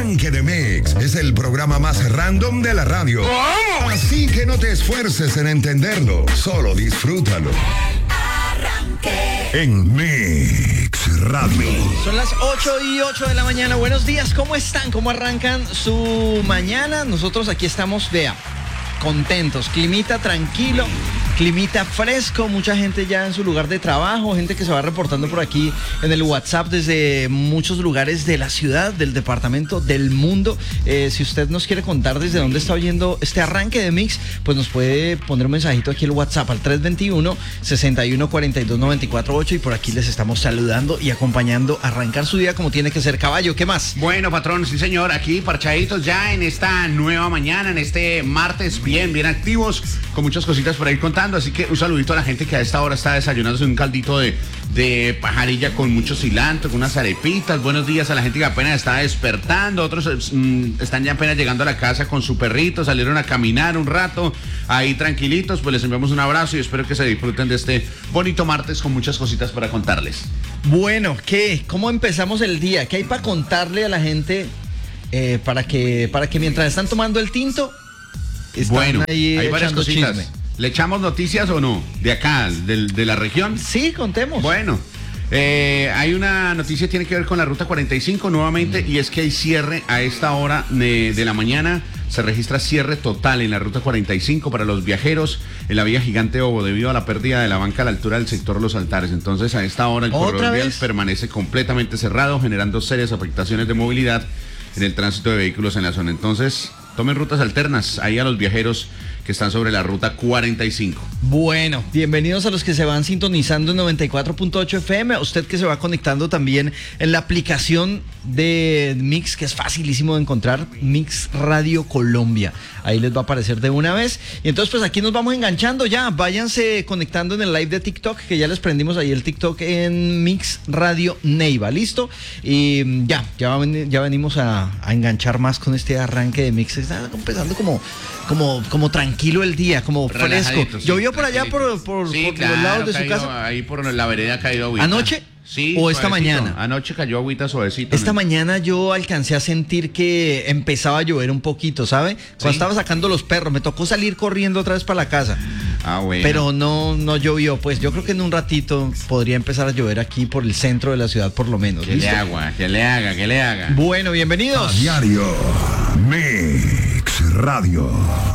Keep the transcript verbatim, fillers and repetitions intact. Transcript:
Arranque de Mix es el programa más random de la radio. Así que no te esfuerces en entenderlo, solo disfrútalo. En Mix Radio. Son las ocho y ocho de la mañana. Buenos días, ¿cómo están? ¿Cómo arrancan su mañana? Nosotros aquí estamos, vea, contentos, climita tranquilo, climita fresco, mucha gente ya en su lugar de trabajo, gente que se va reportando por aquí en el WhatsApp desde muchos lugares de la ciudad, del departamento, del mundo. Eh, si usted nos quiere contar desde dónde está oyendo este arranque de Mix, pues nos puede poner un mensajito aquí en el WhatsApp al tres dos uno, seis uno cuatro dos, nueve cuatro ocho y por aquí les estamos saludando y acompañando a arrancar su día como tiene que ser. Caballo, ¿qué más? Bueno, patrón, sí señor, aquí parchaditos ya en esta nueva mañana, en este martes, bien, bien activos, con muchas cositas por ir contando. Así que un saludito a la gente que a esta hora está desayunándose un caldito de, de pajarilla con mucho cilantro, con unas arepitas. Buenos días a la gente que apenas está despertando. Otros mmm, están ya apenas llegando a la casa con su perrito, salieron a caminar un rato, ahí tranquilitos. Pues les enviamos un abrazo y espero que se disfruten de este bonito martes con muchas cositas para contarles. Bueno, ¿qué? ¿Cómo empezamos el día? ¿Qué hay para contarle a la gente eh, para que, para que mientras están tomando el tinto, están bueno, ahí hay varias echando cositas. chisme? ¿Le echamos noticias o no? ¿De acá, de, de la región? Sí, contemos. Bueno, eh, hay una noticia que tiene que ver con la ruta cuarenta y cinco nuevamente, y es que hay cierre a esta hora de, de la mañana. Se registra cierre total en la ruta cuarenta y cinco para los viajeros en la vía Gigante Obo debido a la pérdida de la banca a la altura del sector Los Altares. Entonces, a esta hora el corredor vial permanece completamente cerrado, generando serias afectaciones de movilidad en el tránsito de vehículos en la zona. Entonces, tomen rutas alternas ahí a los viajeros que están sobre la ruta cuarenta y cinco. Bueno, bienvenidos a los que se van sintonizando en noventa y cuatro punto ocho F M, a usted que se va conectando también en la aplicación de Mix, que es facilísimo de encontrar, Mix Radio Colombia. Ahí les va a aparecer de una vez. Y entonces pues aquí nos vamos enganchando ya. Váyanse conectando en el live de TikTok, que ya les prendimos ahí el TikTok en Mix Radio Neiva, ¿listo? Y ya, ya, ya venimos a, a enganchar más con este arranque de Mix. Está empezando como, como, como tranquilo el día, como fresco. Sí, ¿Llovió por allá por, por, sí, por claro, los lados de caído, su casa? Ahí por la vereda ha caído agüita. ¿Anoche? Sí. ¿O esta suavecito. mañana? Anoche cayó agüita suavecito. Esta ¿no? mañana yo alcancé a sentir que empezaba a llover un poquito, ¿sabe? Cuando ¿sí? estaba sacando los perros, me tocó salir corriendo otra vez para la casa. Ah, bueno. Pero no, no llovió, pues yo creo que en un ratito podría empezar a llover aquí por el centro de la ciudad por lo menos. Que ¿listo? le haga, que le haga, que le haga. Bueno, bienvenidos. A diario, Mix Radio.